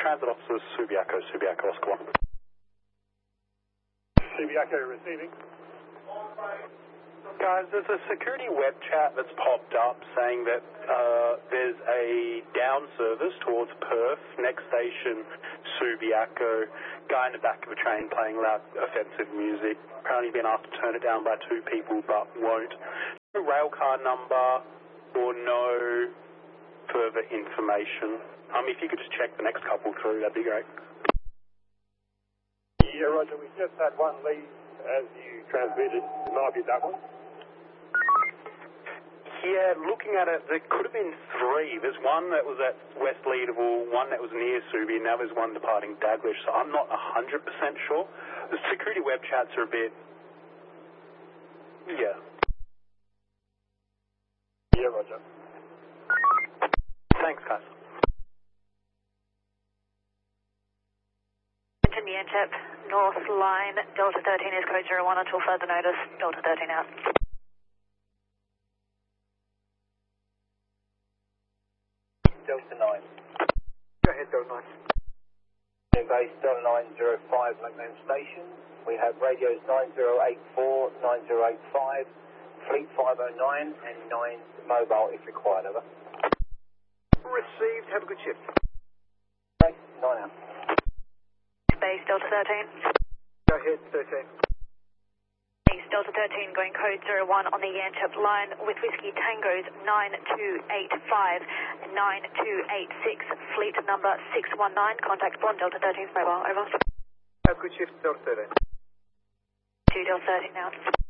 Transit Officer Subiaco, Oscar 1. Subiaco receiving. Guys, there's a security web chat that's popped up saying that there's a down service towards Perth, next station Subiaco, guy in the back of a train playing loud offensive music. Apparently been asked to turn it down by 2 people but won't. No rail car number or no further information. If you could just check the next couple through, that'd be great. Yeah, Roger, we just had one leave as you transmitted. It might be that one. Yeah, looking at it, there could have been 3. There's one that was at West Leadable, one that was near Subi, now there's one departing Daglish, so I'm not 100% sure. The security web chats are a bit... Yeah. Yeah, Roger. Thanks, guys. Yanchep, North Line, Delta 13 is code 01 until further notice, Delta 13 out. Delta 9. Go ahead, Delta 9. Base Delta 905 McMahon Station. We have radios 9084, 9085, Fleet 509 and 9 mobile if required, over. Received, have a good shift. Okay, 9 out. Base Delta 13. Go ahead, 13. Base Delta 13 going code 01 on the Yanchep line with Whiskey Tangos 9285 9286, fleet number 619, contact Bond Delta 13's mobile, over. Have a good shift, Delta 13. 2 Delta 13 now.